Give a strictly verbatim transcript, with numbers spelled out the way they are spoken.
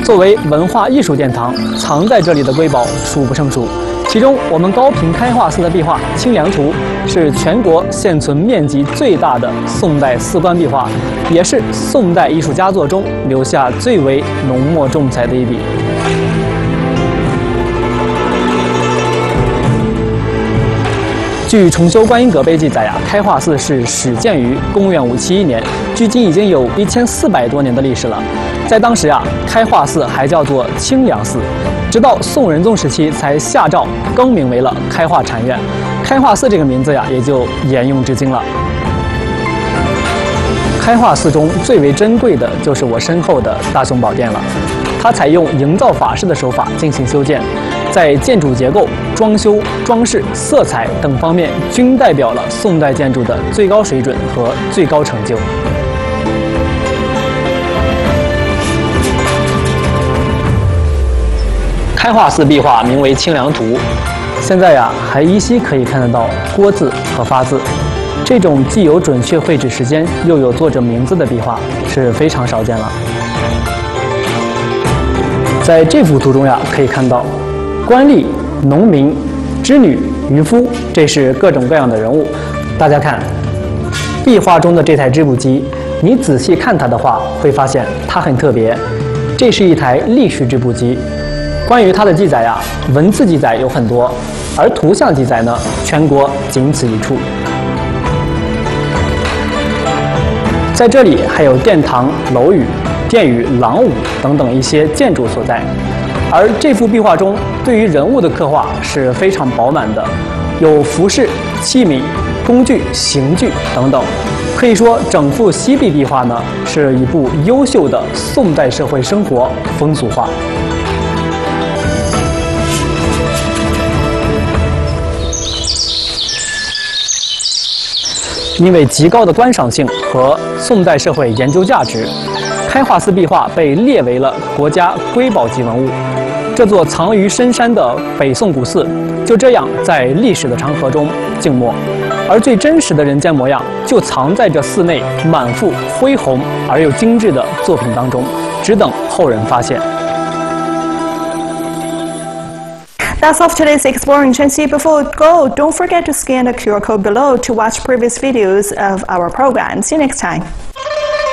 作为文化艺术殿堂，藏在这里的瑰宝数不胜数。其中，我们高平开化寺的壁画《清凉图》是全国现存面积最大的宋代四官壁画，也是宋代艺术佳作中留下最为浓墨重彩的一笔。据重修观音阁碑记载呀，开化寺是始建于公元五七一年，距今已经有一千四百多年的历史了。在当时啊，开化寺还叫做清凉寺，直到宋仁宗时期才下诏更名为了开化禅院。开化寺这个名字呀，也就沿用至今了。开化寺中最为珍贵的就是我身后的大雄宝殿了，它采用营造法式的手法进行修建，在建筑结构、装修、装饰、色彩等方面均代表了宋代建筑的最高水准和最高成就。开化寺壁画名为《清凉图》，现在呀还依稀可以看得到郭字和发字。这种既有准确绘制时间，又有作者名字的壁画是非常少见了。在这幅图中呀，可以看到官吏、农民、织女、渔夫，这是各种各样的人物。大家看，壁画中的这台织布机，你仔细看它的话，会发现它很特别。这是一台立式织布机。关于它的记载呀，文字记载有很多，而图像记载呢，全国仅此一处。在这里还有殿堂、楼宇、殿宇、廊庑等等一些建筑所在。而这幅壁画中对于人物的刻画是非常饱满的，有服饰、器皿、工具、刑具等等。可以说，整幅西壁壁画呢，是一部优秀的宋代社会生活风俗画。因为极高的观赏性和宋代社会研究价值，开化寺壁画被列为了国家瑰宝级文物。这座藏于深山的北宋古寺，就这样在历史的长河中静默，而最真实的人间模样，就藏在这寺内满腹恢宏而又精致的作品当中，只等后人发现。 That's all for today's Exploring Shanxi. Before we go, don't forget to scan the Q R code below to watch previous videos of our program. See you next time.